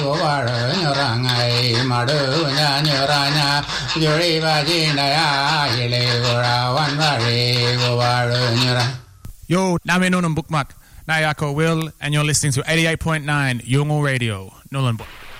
Yo, nami nunum bookmark. Nayako Will, and you're listening to 88.9 Yungo Radio, Nullarbor.